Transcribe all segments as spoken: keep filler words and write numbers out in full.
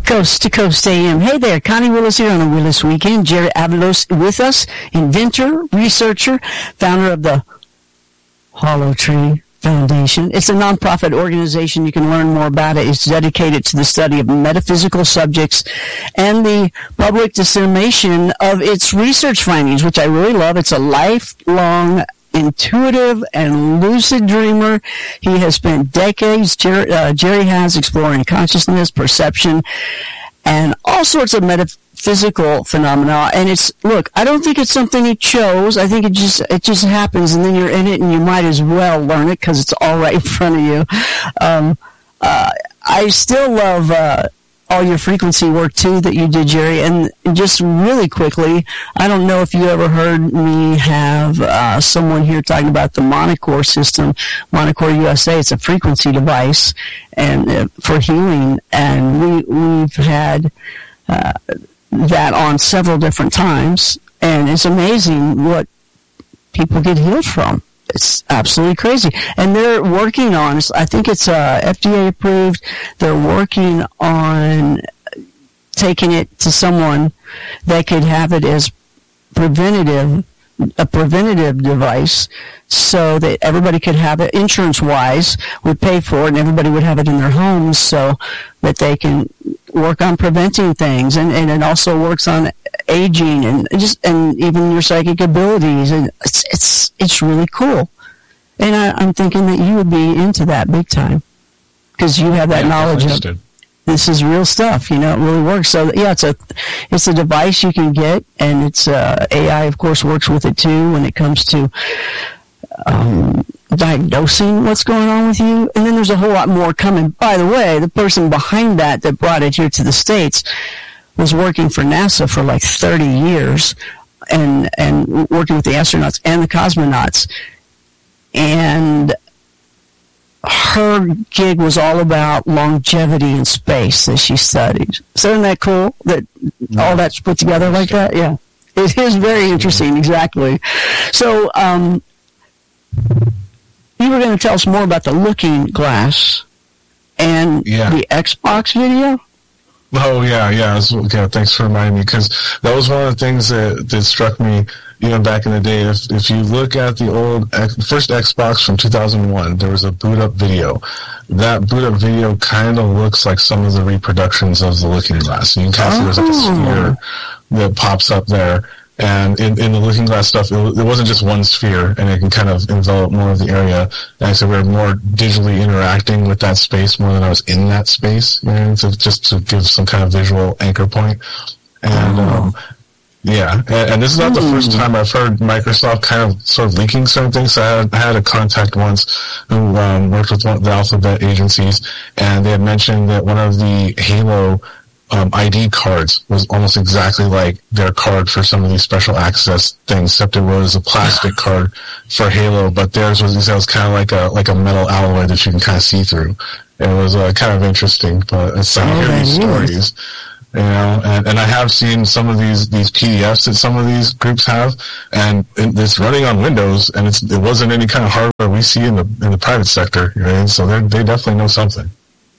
Coast to Coast A M. Hey there, Connie Willis here on the Willis Weekend. Jerry Avalos with us, inventor, researcher, founder of the Hollow Tree Foundation. It's a nonprofit organization. You can learn more about it. It's dedicated to the study of metaphysical subjects and the public dissemination of its research findings, which I really love. It's a lifelong intuitive and lucid dreamer. He has spent decades, Jerry, uh, Jerry has, exploring consciousness, perception, and all sorts of metaphysical phenomena. And it's, look, I don't think it's something he chose. I think it just, it just happens, and then you're in it, and you might as well learn it because it's all right in front of you. Um, uh, I still love, uh, all your frequency work too that you did, Jerry. And just really quickly, I don't know if you ever heard me have uh, someone here talking about the Monocore system, Monocore U S A. It's a frequency device and uh, for healing, and we we've had uh, that on several different times, and it's amazing what people get healed from. It's absolutely crazy. And they're working on, I think it's uh, F D A approved, they're working on taking it to someone that could have it as preventative, a preventative device, so that everybody could have it, insurance-wise, would pay for it, and everybody would have it in their homes so that they can work on preventing things. And, and it also works on aging and just and even your psychic abilities, and it's it's it's really cool. And I, I'm thinking that you would be into that big time because you have that yeah, knowledge of this is real stuff. You know, it really works. So yeah, it's a it's a device you can get, and it's uh, A I, of course, works with it too when it comes to um, diagnosing what's going on with you. And then there's a whole lot more coming. By the way, the person behind that that brought it here to the States was working for NASA for like thirty years and, and working with the astronauts and the cosmonauts. And her gig was all about longevity in space that she studied. So isn't that cool that all that's put together like that? Yeah. It is very interesting, exactly. So, um, you were going to tell us more about the Looking Glass and yeah. the Xbox video? Oh, yeah, yeah. Was, yeah thanks for reminding me, because that was one of the things that, that struck me, you know, back in the day. If, if you look at the old first Xbox from two thousand one, there was a boot-up video. That boot-up video kind of looks like some of the reproductions of the Looking Glass. And you can kind of see there's like a sphere that pops up there. And in, in the Looking Glass stuff, it, it wasn't just one sphere, and it can kind of envelop more of the area. And so we were more digitally interacting with that space more than I was in that space, you know, so just to give some kind of visual anchor point. And, um, yeah, and, and this is not the first time I've heard Microsoft kind of sort of leaking certain things. So I had, I had a contact once who um, worked with one of the Alphabet agencies, and they had mentioned that one of the Halo Um, I D cards was almost exactly like their card for some of these special access things, except it was a plastic card for Halo, but theirs was, it was kind of like a like a metal alloy that you can kind of see through. It was uh, kind of interesting, but it's some oh, of these stories, you know. And, and I have seen some of these these P D Fs that some of these groups have, and it's running on Windows, and it's it wasn't any kind of hardware we see in the in the private sector, you know. So they they definitely know something.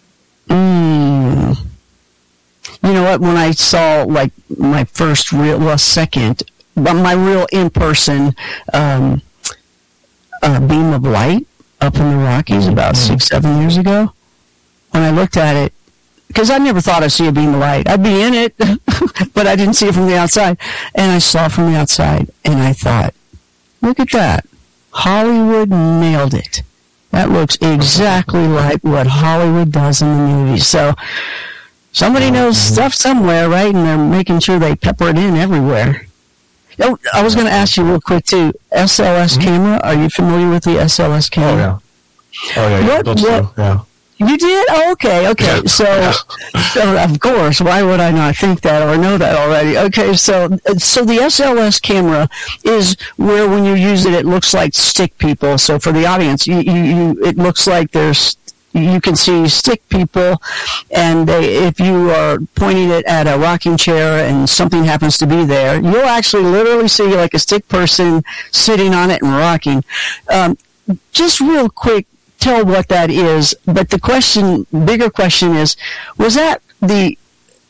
Mm. You know what, when I saw, like, my first real, well, second, but my real in-person um, uh, beam of light up in the Rockies about mm-hmm. six, seven years ago, when I looked at it, because I never thought I'd see a beam of light. I'd be in it, but I didn't see it from the outside. And I saw it from the outside, and I thought, look at that. Hollywood nailed it. That looks exactly like what Hollywood does in the movies. So somebody knows stuff somewhere, right? And they're making sure they pepper it in everywhere. Oh, I was going to ask you real quick, too. S L S mm-hmm. camera, are you familiar with the S L S camera? Oh, yeah. Oh, yeah, yeah. What, Those what, two, yeah. You did? Oh, okay, okay. Yeah. So, Yeah. so, of course, why would I not think that or know that already? Okay, so so the S L S camera is where when you use it, it looks like stick people. So for the audience, you, you, you it looks like there's you can see stick people, and they, if you are pointing it at a rocking chair and something happens to be there, you'll actually literally see like a stick person sitting on it and rocking. Um, just real quick, tell what that is, but the question, bigger question is, was that the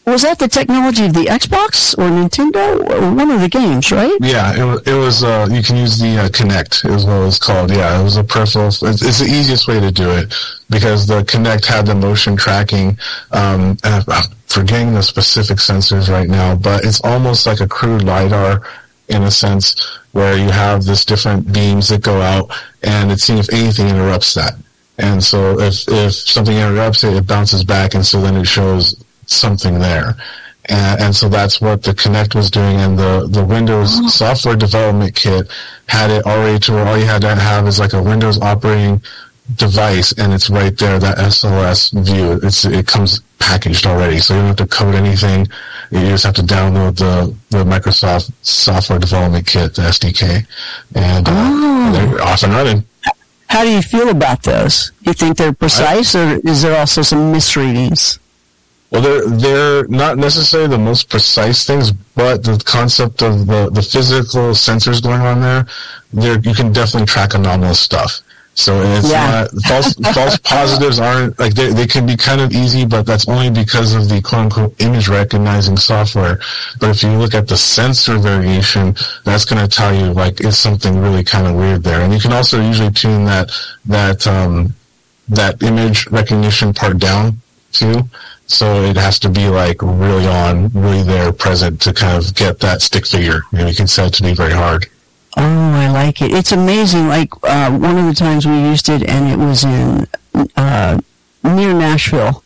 was that the technology of the Xbox or Nintendo or one of the games, right? Yeah, it was. It was uh, you can use the uh, Kinect, is what it was called. Yeah, it was a peripheral. It's, it's the easiest way to do it because the Kinect had the motion tracking. Um, and I'm forgetting the specific sensors right now, but it's almost like a crude LiDAR in a sense, where you have this different beams that go out, and it's seeing if anything interrupts that. And so if if something interrupts it, it bounces back, and so then it shows something there. And, and so that's what the Kinect was doing, and the, the Windows oh. software development kit had it already to where all you had to have is like a Windows operating device, and it's right there, that S L S view. It's It comes packaged already, so you don't have to code anything. You just have to download the, the Microsoft software development kit, the S D K, and uh, oh. they're off and running. How do you feel about those? Do you think they're precise, I, or is there also some misreadings? Well, they're they're not necessarily the most precise things, but the concept of the, the physical sensors going on there, there you can definitely track anomalous stuff. So it's yeah. not false false positives aren't like they they can be kind of easy, but that's only because of the quote unquote image recognizing software. But if you look at the sensor variation, that's going to tell you like it's something really kind of weird there. And you can also usually tune that that um that image recognition part down too. So it has to be like really on, really there, present to kind of get that stick figure. You know, you can set it to be very hard. Oh, I like it. It's amazing. Like, uh, one of the times we used it, and it was in, uh, near Nashville.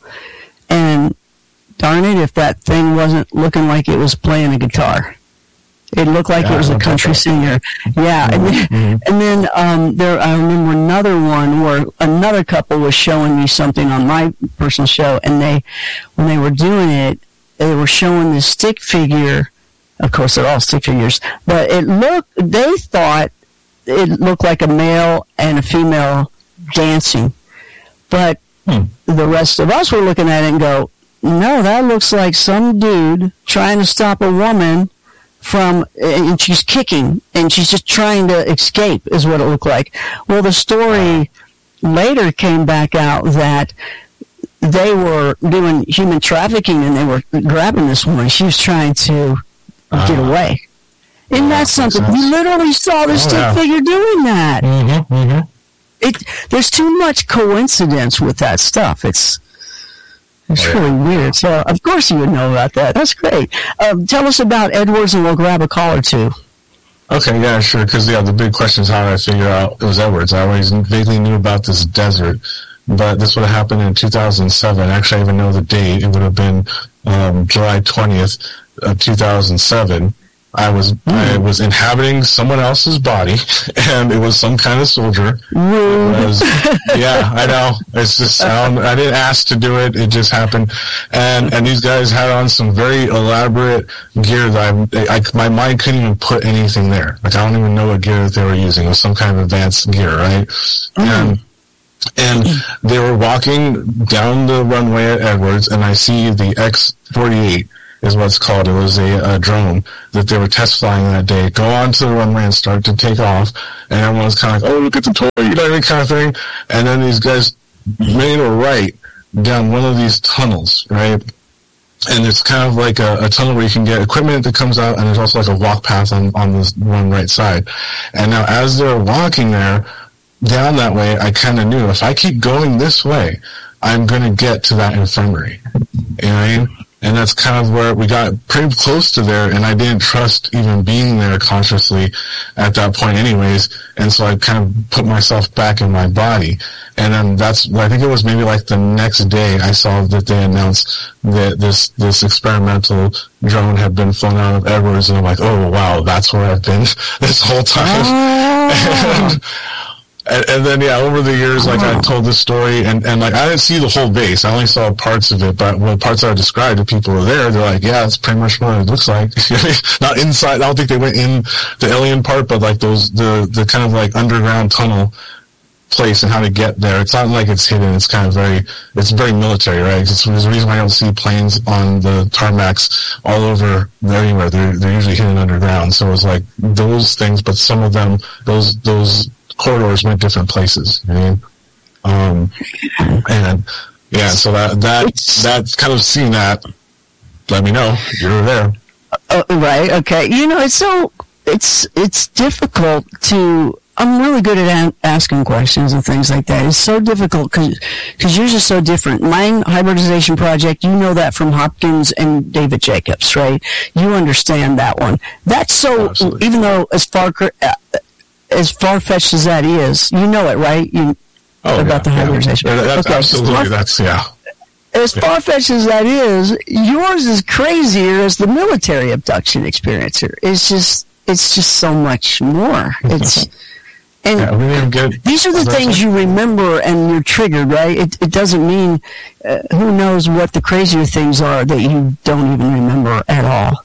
And darn it, if that thing wasn't looking like it was playing a guitar. It looked like yeah, it was a country singer. Yeah. And then, mm-hmm. and then um, there, I remember another one where another couple was showing me something on my personal show, and they, when they were doing it, they were showing this stick figure. Of course, they're all stick figures, but it looked, they thought it looked like a male and a female dancing. But hmm. the rest of us were looking at it and go, no, that looks like some dude trying to stop a woman from, and she's kicking, and she's just trying to escape, is what it looked like. Well, the story later came back out that they were doing human trafficking, and they were grabbing this woman. She was trying to uh, get away. Isn't that something? We literally saw the oh, stick yeah. figure doing that. Mm-hmm, mm-hmm. It, there's too much coincidence with that stuff. It's It's really weird. So, of course you would know about that. That's great. Um, tell us about Edwards, and we'll grab a call or two. Okay, yeah, sure. Because, yeah, the big question is how did I figure out it was Edwards. I always vaguely knew about this desert, but this would have happened in two thousand seven. Actually, I even know the date. It would have been um, July twentieth of two thousand seven. I was mm. I was inhabiting someone else's body, and it was some kind of soldier. Mm. It was, yeah, I know. It's just I, don't, I didn't ask to do it; it just happened. And and these guys had on some very elaborate gear that I, I my mind couldn't even put anything there. Like I don't even know what gear that they were using. It was some kind of advanced gear, right? Mm. And and they were walking down the runway at Edwards, and I see the X forty-eight. Is what's called. It was a, a drone that they were test flying that day. Go onto the runway and start to take off, and everyone's kind of like, "Oh, look at the toy," you know, that kind of thing. And then these guys made a right down one of these tunnels, right? And it's kind of like a, a tunnel where you can get equipment that comes out, and there's also like a walk path on on this one right side. And now, as they're walking there down that way, I kind of knew if I keep going this way, I'm going to get to that infirmary. You know what I mean? And that's kind of where we got pretty close to there, and I didn't trust even being there consciously at that point anyways, and so I kind of put myself back in my body. And then that's, I think it was maybe like the next day I saw that they announced that this, this experimental drone had been flown out of Edwards, and I'm like, oh wow, that's where I've been this whole time. Oh. and, And, and then, yeah, over the years, like, I told this story, and, and, like, I didn't see the whole base. I only saw parts of it, but when parts that I described to people who were there, they're like, yeah, that's pretty much what it looks like. Not inside, I don't think they went in the alien part, but, like, those, the, the kind of, like, underground tunnel place and how to get there. It's not like it's hidden. It's kind of very, it's very military, right? It's, there's a reason why I don't see planes on the tarmacs all over anywhere. They're, they're usually hidden underground. So it's like those things, but some of them, those, those, corridors went different places, you know? Um, and yeah, so that, that, that's kind of seeing that. let me know. You're there. Uh, right. Okay. You know, it's so, it's, it's difficult to, I'm really good at an- asking questions and things like that. It's so difficult because because yours is so different. Mine hybridization project, you know that from Hopkins and David Jacobs, right? You understand that one. That's so, Absolutely. Even though as far uh, as far-fetched as that is, you know it, right? You, oh, about yeah, the hybridization. Yeah. That's okay. absolutely, far, that's, yeah. As yeah. far-fetched as that is, yours is crazier as the military abduction experiencer. It's just, it's just so much more. It's... And yeah, we didn't get, these are the things you remember and you're triggered, right? It, it doesn't mean, uh, who knows what the crazier things are that you don't even remember at all.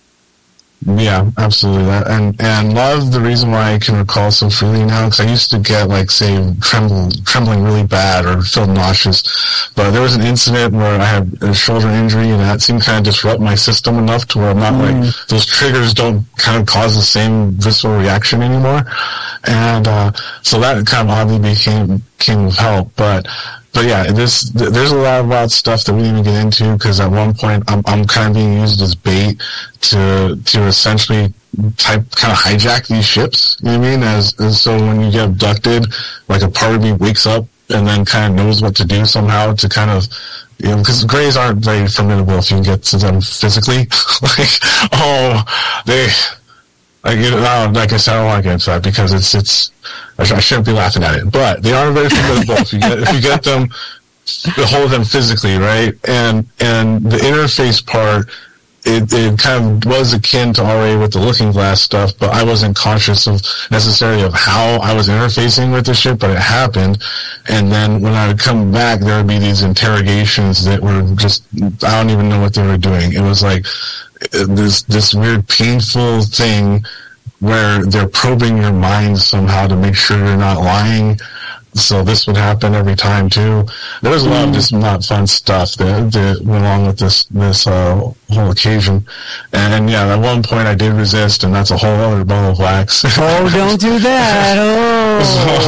Yeah, absolutely. That, and and love the reason why I can recall so freely now, because I used to get, like, say, tremble, trembling really bad or feel nauseous. But there was an incident where I had a shoulder injury, and that seemed to kind of disrupt my system enough to where I'm not, mm. like, those triggers don't kind of cause the same visceral reaction anymore. And uh, so that kind of oddly became, came of help. But But yeah, this, there's a lot of wild stuff that we didn't even get into, because at one point I'm, I'm kind of being used as bait to, to essentially type, kind of hijack these ships. You know what I mean? As, as so when you get abducted, like a part of me wakes up and then kind of knows what to do somehow to kind of, you know, because Greys aren't very formidable if you can get to them physically. Like, oh, they, Like, you know, like I said, I don't want to get into that because it's, it's, I, sh- I shouldn't be laughing at it, but they are very formidable if you get, if you get them, hold them physically, right? And, and the interface part, it, it kind of was akin to R A with the Looking Glass stuff, but I wasn't conscious of necessarily of how I was interfacing with the ship, but it happened. And then when I would come back, there would be these interrogations that were just, I don't even know what they were doing. It was like, this this weird painful thing where they're probing your mind somehow to make sure you're not lying. So this would happen every time too. There was a lot of just not fun stuff that, that went along with this this uh, whole occasion. And, and yeah, at one point I did resist, and that's a whole other ball of wax. Oh, don't do that! Oh,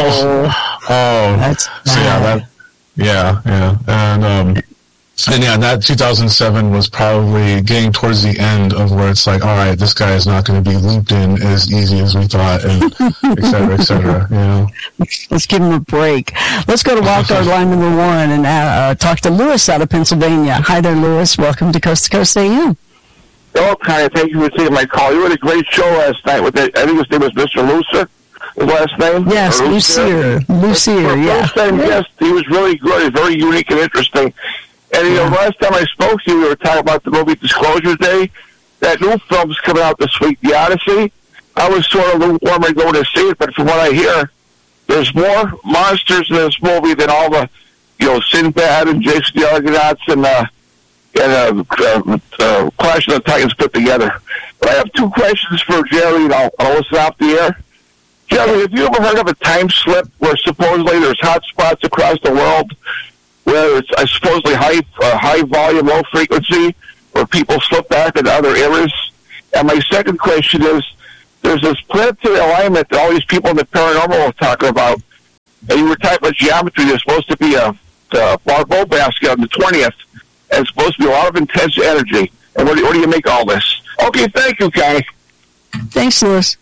so, oh, that's so yeah, that yeah, yeah, and um. And yeah, that two thousand seven was probably getting towards the end of where it's like, all right, this guy is not going to be looped in as easy as we thought, and et cetera, et cetera, you know. Let's give him a break. Let's go to wildcard line number one and uh, talk to Lewis out of Pennsylvania. Hi there, Lewis. Welcome to Coast to Coast A M. Oh, Connie, thank you for taking my call. You had a great show last night with it. I think his name was Mister Lucer, his last name? Yes, Lucier. Lucier, yeah. First time guest, he was really good, very unique and interesting. And, you know, last time I spoke to you, we were talking about the movie Disclosure Day. That new film's coming out this week, The Odyssey. I was sort of lukewarm to go to see it, but from what I hear, there's more monsters in this movie than all the, you know, Sinbad and Jason the Argonauts and, uh, and uh, uh, uh, Clash of the Titans put together. But I have two questions for Jerry, and I'll, I'll listen off the air. Jerry, have you ever heard of a time slip where supposedly there's hot spots across the world where it's uh, supposedly high uh, high volume, low frequency, where people slip back into other eras? And my second question is, there's this planetary alignment that all these people in the paranormal are talking about, and you were talking about geometry. There's supposed to be a, a Barbeau basket on the twentieth, and it's supposed to be a lot of intense energy. And what do, what do you make of all this? Okay, thank you, Connie. Thanks, Lewis.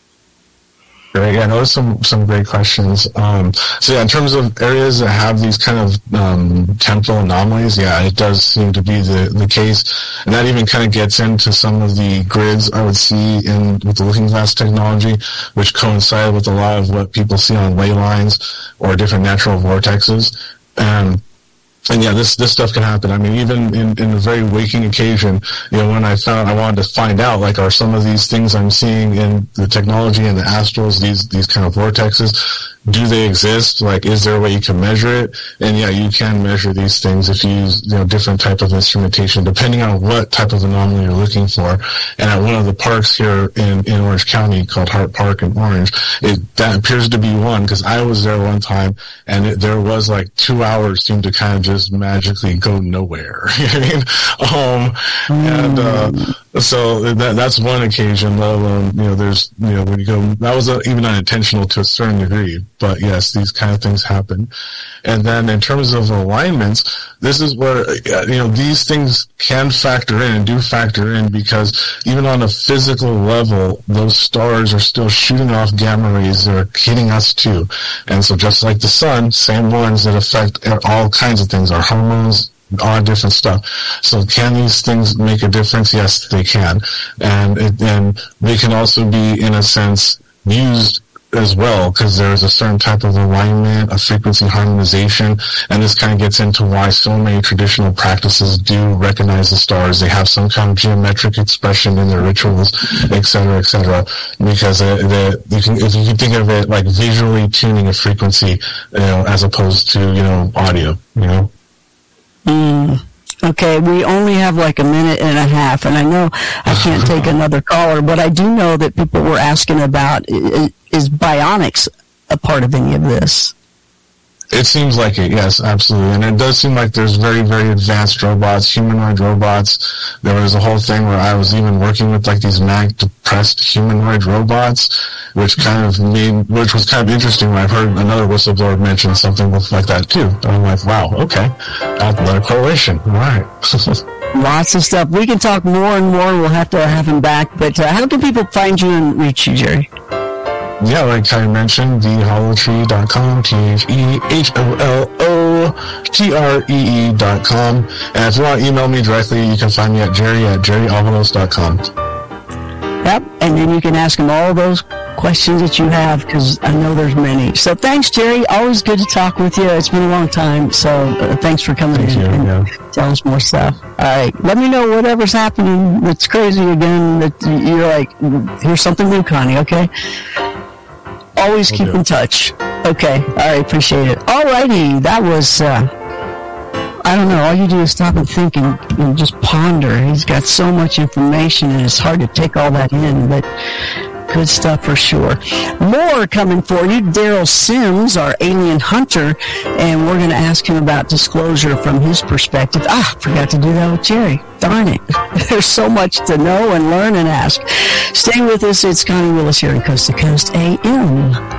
Great. Yeah, those are some, some great questions. Um, so yeah, in terms of areas that have these kind of, um, temporal anomalies, yeah, it does seem to be the, the case. And that even kind of gets into some of the grids I would see in, with the Looking Glass technology, which coincide with a lot of what people see on ley lines or different natural vortexes. And, And yeah, this, this stuff can happen. I mean, even in, in a very waking occasion, you know, when I found, I wanted to find out, like, are some of these things I'm seeing in the technology and the astrals, these, these kind of vortexes, do they exist? Like, is there a way you can measure it? And yeah, you can measure these things if you use, you know, different type of instrumentation, depending on what type of anomaly you're looking for. And at one of the parks here in, in Orange County called Hart Park in Orange, it, that appears to be one, because I was there one time, and it, there was like two hours seemed to kind of just magically go nowhere. You know what I mean? Um, and, uh, So that that's one occasion, let alone, you know, there's, you know, when you go, that was a, even unintentional to a certain degree, but yes, these kind of things happen. And then in terms of alignments, this is where, you know, these things can factor in and do factor in, because even on a physical level, those stars are still shooting off gamma rays that are hitting us too. And so just like the sun, same ones that affect all kinds of things, our hormones, all different stuff. So can these things make a difference? Yes, they can. And it, and they can also be, in a sense, used as well, because there's a certain type of alignment, a frequency harmonization, and this kind of gets into why so many traditional practices do recognize the stars. They have some kind of geometric expression in their rituals, et cetera, et cetera, because uh, the, you can, if you can think of it like visually tuning a frequency, you know, as opposed to, you know, audio, you know. Mm, okay, we only have like a minute and a half, and I know I can't take another caller, but I do know that people were asking about, is, is bionics a part of any of this? It seems like it, yes, absolutely. And it does seem like there's very, very advanced robots, humanoid robots. There was a whole thing where I was even working with like these mag-depressed humanoid robots, which kind of made, which was kind of interesting when I've heard another whistleblower mention something like that too. And I'm like, wow, okay. Another correlation. All right. Lots of stuff. We can talk more and more. We'll have to have him back. But uh, how can people find you and reach you, Jerry? Yeah, like I mentioned, the hollow tree dot com, T H E H O L O T R E E dot com. And if you want to email me directly, you can find me at Jerry at Jerry Avalos dot com. Yep, and then you can ask him all those questions that you have, because I know there's many. So thanks, Jerry. Always good to talk with you. It's been a long time, so uh, thanks for coming Thank in you, and yeah. tell us more stuff. All right, let me know whatever's happening that's crazy again, that you're like, here's something new, Connie, okay? Always keep in touch. Okay. All right. Appreciate it. All righty. That was, uh, I don't know. All you do is stop and think and, and just ponder. He's got so much information, and it's hard to take all that in, but good stuff for sure. More coming for you. Daryl Sims, our alien hunter, and we're going to ask him about disclosure from his perspective. Ah, forgot to do that with Jerry. Darn it. There's so much to know and learn and ask. Stay with us. It's Connie Willis here on Coast to Coast A M.